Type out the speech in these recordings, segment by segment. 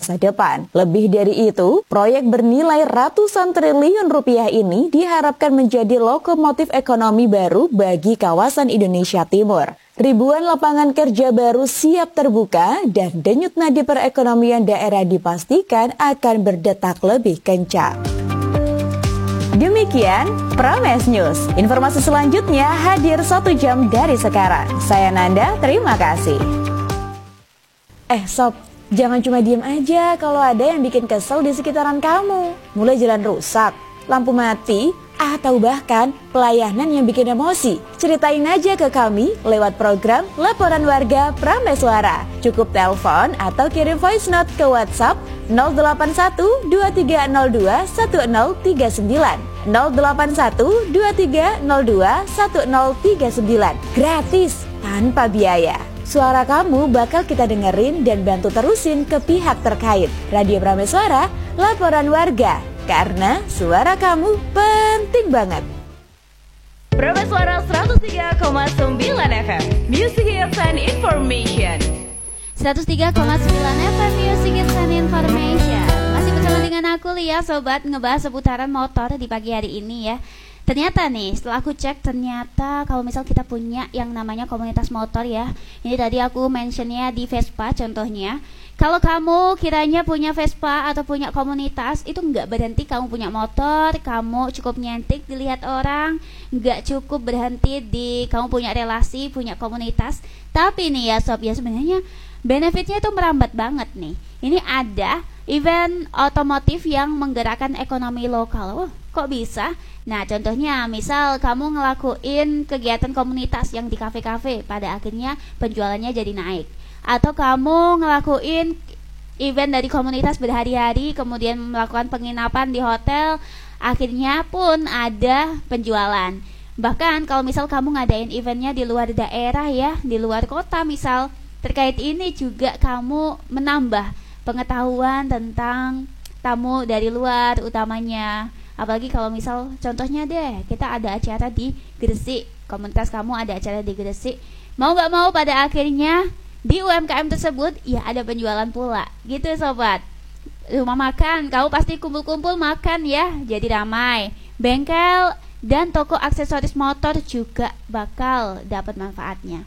masa depan. Lebih dari itu, proyek bernilai ratusan triliun rupiah ini diharapkan menjadi lokomotif ekonomi baru bagi kawasan Indonesia Timur. Ribuan lapangan kerja baru siap terbuka dan denyut nadi perekonomian daerah dipastikan akan berdetak lebih kencang. Demikian Prames News. Informasi selanjutnya hadir 1 jam dari sekarang. Saya Nanda, terima kasih. Sob, jangan cuma diem aja kalau ada yang bikin kesel di sekitaran kamu. Mulai jalan rusak, lampu mati, atau bahkan pelayanan yang bikin emosi. Ceritain aja ke kami lewat program Laporan Warga Prames Suara. Cukup telepon atau kirim voice note ke WhatsApp 081 2302 1039 081 2302 1039. Gratis, tanpa biaya. Suara kamu bakal kita dengerin dan bantu terusin ke pihak terkait. Radio Prames Suara, Laporan Warga. Karena suara kamu penting banget. Prames Suara 103,9 FM, Music Hits and Information. 103,9 FM Music Hits and Information. Masih bersama dengan aku Lia, sobat, ngebahas seputaran motor di pagi hari ini ya. Ternyata nih, setelah aku cek, ternyata kalau misal kita punya yang namanya komunitas motor ya. Ini tadi aku mentionnya di Vespa contohnya. Kalau kamu kiranya punya Vespa atau punya komunitas, itu nggak berhenti kamu punya motor, kamu cukup nyentik dilihat orang, nggak cukup berhenti di kamu punya relasi, punya komunitas. Tapi nih ya sob, ya sebenarnya benefitnya itu merambat banget nih. Ini ada event otomotif yang menggerakkan ekonomi lokal. Kok bisa? Nah contohnya misal kamu ngelakuin kegiatan komunitas yang di kafe-kafe, pada akhirnya penjualannya jadi naik. Atau kamu ngelakuin event dari komunitas berhari-hari, kemudian melakukan penginapan di hotel, akhirnya pun ada penjualan. Bahkan kalau misal kamu ngadain eventnya di luar daerah ya, di luar kota misal, terkait ini juga kamu menambah pengetahuan tentang tamu dari luar utamanya. Apalagi kalau misal contohnya deh, kita ada acara di Gresik, komunitas kamu ada acara di Gresik, mau gak mau pada akhirnya di UMKM tersebut ya ada penjualan pula gitu sobat. Rumah makan, kamu pasti kumpul-kumpul makan ya, jadi ramai. Bengkel dan toko aksesoris motor juga bakal dapat manfaatnya.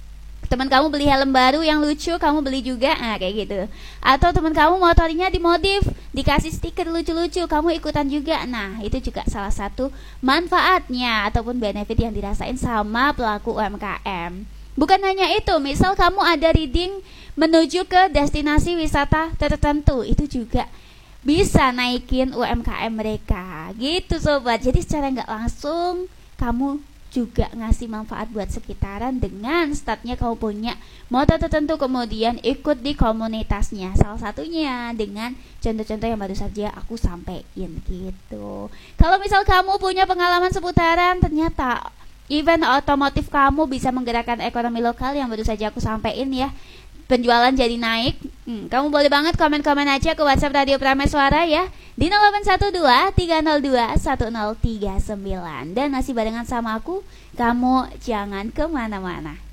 Teman kamu beli helm baru yang lucu, kamu beli juga, kayak gitu. Atau teman kamu motornya dimodif, dikasih stiker lucu-lucu, kamu ikutan juga. Nah itu juga salah satu manfaatnya ataupun benefit yang dirasain sama pelaku UMKM. Bukan hanya itu, misal kamu ada reading menuju ke destinasi wisata tertentu, itu juga bisa naikin UMKM mereka gitu sobat. Jadi secara nggak langsung kamu juga ngasih manfaat buat sekitaran dengan startnya kamu punya motor tertentu, kemudian ikut di komunitasnya. Salah satunya dengan contoh-contoh yang baru saja aku sampaikan gitu. Kalau misal kamu punya pengalaman seputaran, ternyata event otomotif kamu bisa menggerakkan ekonomi lokal yang baru saja aku sampaikan ya, penjualan jadi naik, kamu boleh banget komen-komen aja ke WhatsApp Radio Prames Suara ya di 0812 302 1039. Dan masih barengan sama aku, kamu jangan kemana-mana.